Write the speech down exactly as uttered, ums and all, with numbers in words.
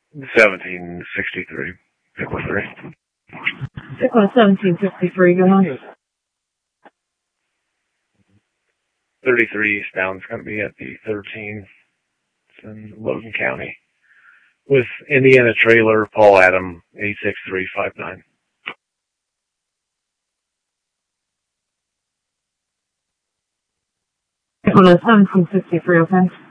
seventeen sixty-three. Pickle three. Pickle seventeen sixty-three, go on. thirty-three eastbound is going to be at the thirteen. It's in Logan County. With Indiana Trailer, Paul Adam, eight six three five nine. Pickle seventeen sixty-three, okay?